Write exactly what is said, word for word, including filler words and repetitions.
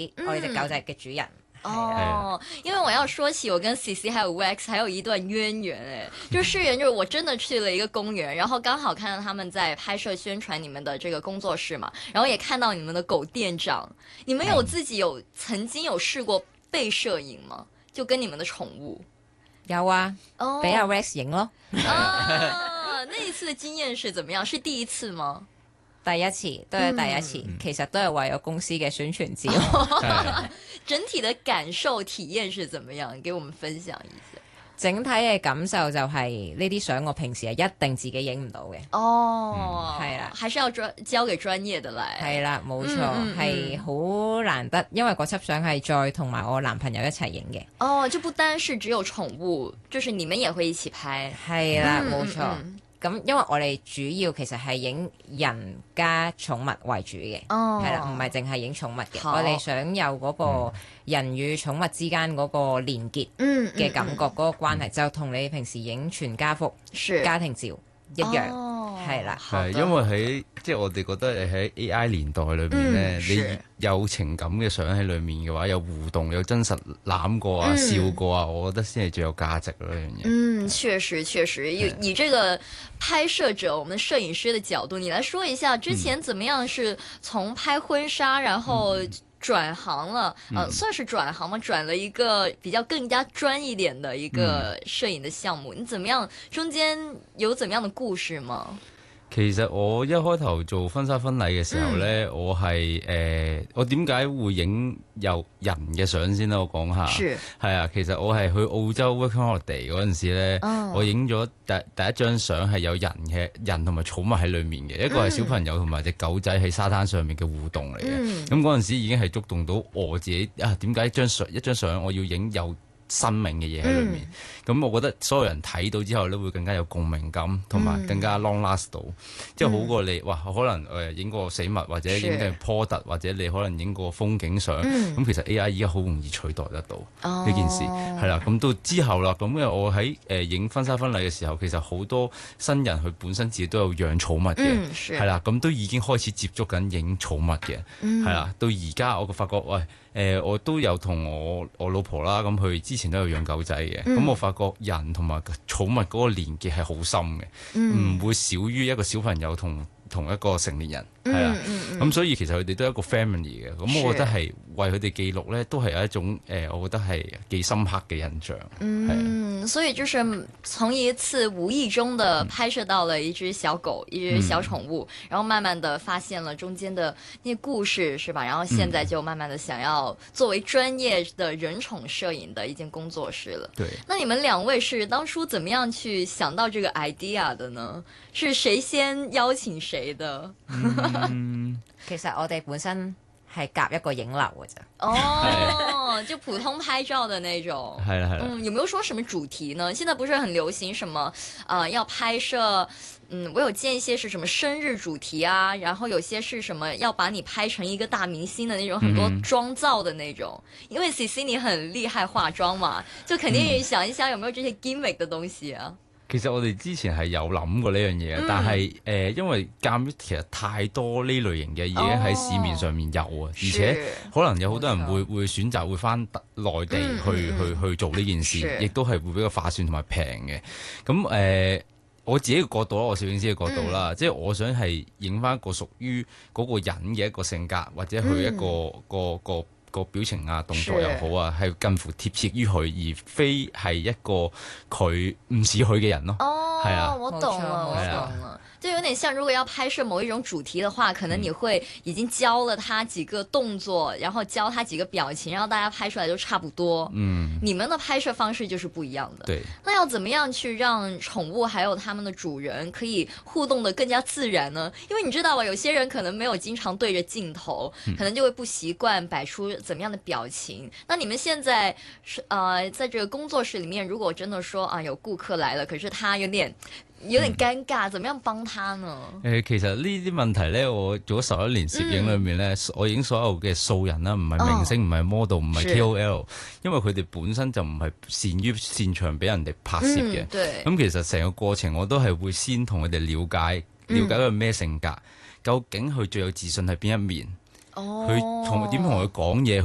C，、嗯、我哋隻狗仔嘅主人。 哦，因為我要說起我跟 C C 還有 Wax 還有一段淵源哎，就是源就是我真的去了一個公園，然後剛好看到他們在拍攝宣傳你們的這個工作室嘛，然後也看到你們的狗店長，你們有自己有曾經有試過被攝影嗎？就跟你們的寵物？ 有啊， 哦， 俾阿 Rex 影咯。 啊，那一次的經驗是怎麼樣？是第一次嗎？ 第一次都係第一次，嗯、其實都係為咗公司嘅宣傳照。 整體的感受體驗是怎麼樣？給我們分享一下。 整體嘅感受就係呢啲相我平時係一定自己影唔到嘅。 哦，係啦、 嗯， 還是要專交給專業的嚟。 係啦，冇錯，係好、嗯嗯、難得，因為嗰輯相係再同埋我男朋友一齊影嘅。 哦，就不單是只有寵物，就是你們也會一起拍。 係啦，冇錯。 嗯嗯咁因為我哋主要其實係影人加寵物為主嘅，係啦、哦，唔係淨係影寵物嘅。我哋想有嗰個人與寵物之間嗰個連結嘅感覺，嗰、嗯嗯嗯、個關係就同你平時影全家福、家庭照一樣，係啦、 哦。係因為喺即係我哋覺得喺 A I 年代裏邊咧，嗯、你有情感嘅相喺裏面嘅話，有互動、有真實攬過啊、嗯、笑過啊，我覺得先係最有價值咯呢樣嘢。 嗯，確實確實，以以這個拍攝者，我們攝影師的角度，你來說一下之前怎麼樣是從拍婚紗，然後轉行了，嗯、呃，算是轉行嗎？轉了一個比較更加專一點的一個攝影的項目，嗯、你怎麼樣？中間有怎麼樣的故事嗎？ 其實我一開頭做婚紗婚禮嘅時候咧，嗯、我係誒、呃，我點解會影有人嘅相先咧？我講下，係啊，其實我係去澳洲 working holiday 嗰陣時咧，哦、我影咗第第一張相係有人嘅人同埋寵物喺裏面嘅，嗯、一個係小朋友同埋隻狗仔喺沙灘上面嘅互動嚟嘅。咁嗰陣時已經係觸動到我自己啊！點解張相一張相我要影有生命嘅嘢喺裏面，咁、嗯、我覺得所有人睇到之後咧，會更加有共鳴感，同埋更加 long last 到，嗯、即係好過你哇，可能誒影過死物或者影嘅 product，或者你可能影過風景相，咁、嗯、其實 A I 依家好容易取代得到呢、哦、件事，係啦。咁到之後啦，咁因為我喺誒影婚紗婚禮嘅時候，其實好多新人佢本身自己都有養寵物嘅，係啦、嗯，咁都已經開始接觸緊影寵物嘅，係啦、嗯。到而家我發覺喂。誒、呃，我都有同我我老婆啦，咁佢之前都有養狗仔嘅，咁、嗯、我發覺人同埋寵物嗰個連結係好深嘅，唔、嗯、會少於一個小朋友同同一個成年人，係啦，咁、嗯嗯嗯、所以其實佢哋都係一個 family 嘅，咁我覺得係為佢哋記錄咧，都係有一種誒、呃，我覺得係幾深刻嘅印象。 嗯，所以就是從一次無意中的拍攝到了一隻小狗，嗯、一隻小寵物，然後慢慢的發現了中間的那些故事，是吧？然後現在就慢慢的想要作為專業的人寵攝影的一間工作室了。 對， 那你們兩位是當初怎麼樣去想到這個 idea 的呢？是誰先邀請誰的？ 嗯、其實我哋本身係夾一個影樓嘅啫。 哦，就普通拍照的那種。 係啦係啦。 嗯，有沒有說什麼主題呢？現在不是很流行什麼，呃，要拍攝，嗯，我有見一些是什麼生日主題啊，然後有些是什麼要把你拍成一個大明星的那種，很多妝造的那種。嗯、因為 C C 你很厲害化妝嘛，就肯定想一想有沒有這些 gimmick 的東西啊。 其實我哋之前係有諗過呢樣嘢，嗯、但係誒、呃，因為鑑於其實太多呢類型嘅嘢喺市面上面有啊，哦、而且可能有好多人會錯會選擇會返內地去、嗯、去去，去做呢件事，亦都係會比較划算同埋平嘅。咁誒、呃，我自己嘅角度啦，我攝影師嘅角度啦，嗯、即係我想係影返一個屬於嗰個人嘅一個性格，或者佢一個、嗯、個個。個個表情啊，動作又好啊，係近乎貼切於佢，而非係一個佢唔似佢嘅人咯。 哦， 係啊， 我懂了，我懂了。就有點像，如果要拍攝某一種主題的話，可能你會已經教了他幾個動作，然後教他幾個表情，然後大家拍出來都差不多。嗯，你們的拍攝方式就是不一樣的。 對， 那要怎麼樣去讓寵物還有他們的主人可以互動得更加自然呢？因為你知道吧，有些人可能沒有經常對着鏡頭，可能就會不習慣擺出怎麼樣的表情。那你們現在，呃，在這個工作室裡面，如果真的說啊，有顧客來了，可是他有點。有點尷尬，怎麼樣幫他呢？ 誒、呃，其實呢啲問題咧，我做咗十一年攝影裏面咧，嗯、我影所有嘅素人啦，唔係明星，唔係 model，唔係 K O L，因為佢哋本身就唔係擅於擅長俾人哋拍攝嘅。咁、嗯嗯、其實成個過程我都係會先同佢哋了解，了解佢咩性格，嗯、究竟佢最有自信係邊一面，佢同點同佢講嘢。